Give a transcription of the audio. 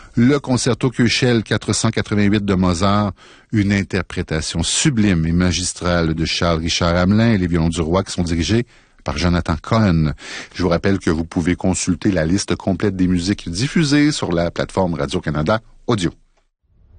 le concerto Köchel 488 de Mozart, une interprétation sublime et magistrale de Charles-Richard Hamelin et les violons du roi qui sont dirigés par Jonathan Cohen. Je vous rappelle que vous pouvez consulter la liste complète des musiques diffusées sur la plateforme Radio-Canada Audio.